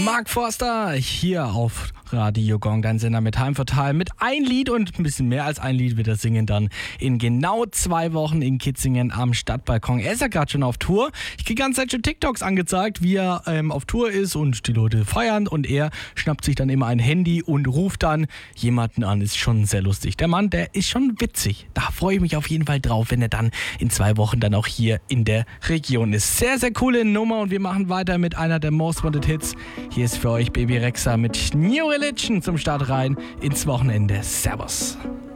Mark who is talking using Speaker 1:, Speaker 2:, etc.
Speaker 1: Mark Forster hier auf Radio Gong, dein Sender mit Time for Time. Mit ein Lied und ein bisschen mehr als ein Lied wird er singen dann in genau 2 Wochen in Kitzingen am Stadtbalkon. Er ist ja gerade schon auf Tour. Ich kriege die ganze Zeit schon TikToks angezeigt, wie er auf Tour ist und die Leute feiern und er schnappt sich dann immer ein Handy und ruft dann jemanden an. Ist schon sehr lustig. Der Mann, der ist schon witzig. Da freue ich mich auf jeden Fall drauf, wenn er dann in 2 Wochen dann auch hier in der Region ist. Sehr, sehr coole Nummer und wir machen weiter mit einer der Most Wanted Hits. Hier ist für euch Baby Rexha mit New Religion zum Start rein ins Wochenende. Servus.